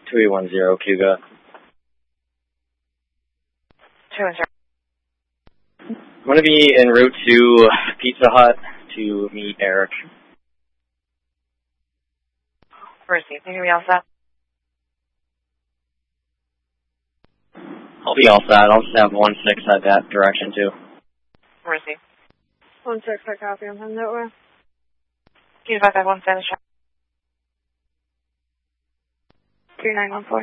2810, Cuba. 210. I'm going to be en route to Pizza Hut to meet Eric. Where is he? You going to be all set? I'll be all set. I'll just have 1-6 head that direction, too. Where is he? 1-6, I copy. I'm heading that way. Can you 551 stand the shot? 3914.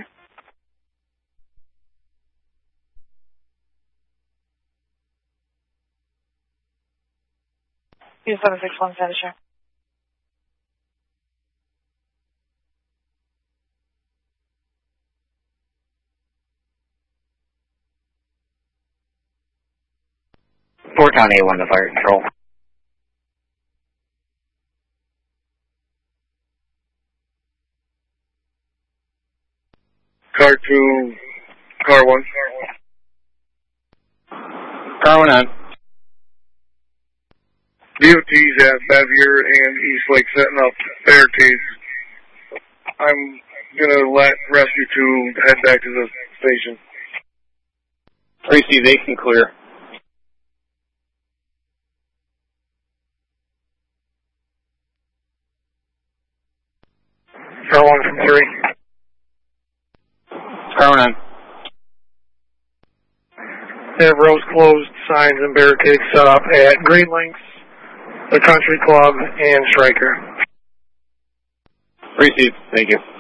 Use 761 stand the shot. Fort Town A1 to fire control. Car 2, car 1. Car 1 on. DOT's at Bevier and East Lake setting up barricades. I'm going to let Rescue 2 head back to the station. 3C, they can clear. Car 1 from 3. Car 1 on. They have roads closed, signs and barricades set up at Green Links, the Country Club, and Stryker. 3C, thank you.